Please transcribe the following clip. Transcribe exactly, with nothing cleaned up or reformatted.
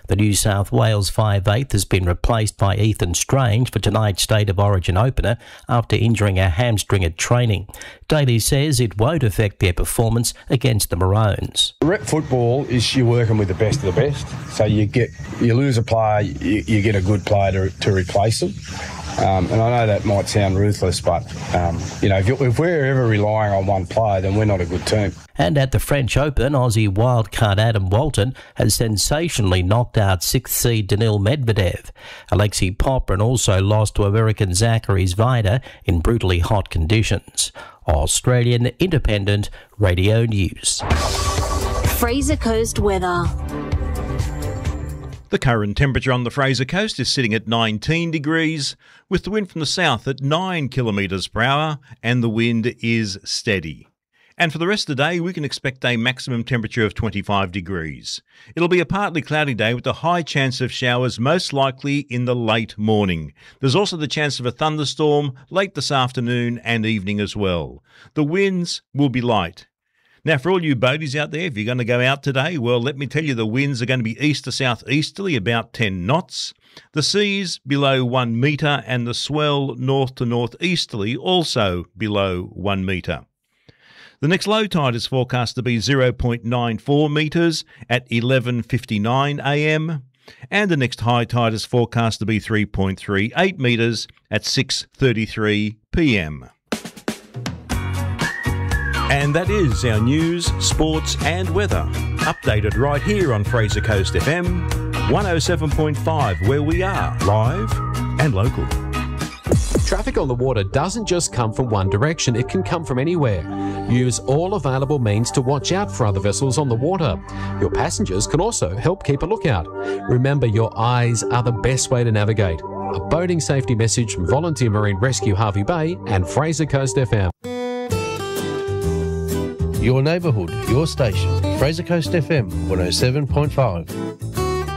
The New South Wales five eighth has been replaced by Ethan Strange for tonight's State of Origin opener after injuring a hamstring at training. Daly says it won't affect their performance against the Maroons. Rep football is you're working with the best of the best. So you get you lose a player, you, you get a good player to, to replace them. Um, and I know that might sound ruthless, but, um, you know, if, you, if we're ever relying on one player, then we're not a good team. And at the French Open, Aussie wildcard Adam Walton has sensationally knocked out sixth seed Daniil Medvedev. Alexei Popyrin also lost to American Zachary Zvider in brutally hot conditions. Australian Independent Radio News. Fraser Coast weather. The current temperature on the Fraser Coast is sitting at nineteen degrees, with the wind from the south at nine kilometres per hour, and the wind is steady. And for the rest of the day, we can expect a maximum temperature of twenty-five degrees. It'll be a partly cloudy day with a high chance of showers, most likely in the late morning. There's also the chance of a thunderstorm late this afternoon and evening as well. The winds will be light. Now, for all you boaties out there, if you're going to go out today, well, let me tell you the winds are going to be east to south-easterly, about ten knots. The seas below one metre and the swell north to north-easterly, also below one metre. The next low tide is forecast to be zero point nine four metres at eleven fifty-nine a m, and the next high tide is forecast to be three point three eight metres at six thirty-three p m. And that is our news, sports and weather, updated right here on Fraser Coast F M one oh seven point five, where we are live and local. Traffic on the water doesn't just come from one direction, it can come from anywhere. Use all available means to watch out for other vessels on the water. Your passengers can also help keep a lookout. Remember, your eyes are the best way to navigate. A boating safety message from Volunteer Marine Rescue Harvey Bay and Fraser Coast F M. Your neighbourhood, your station, Fraser Coast F M one oh seven point five.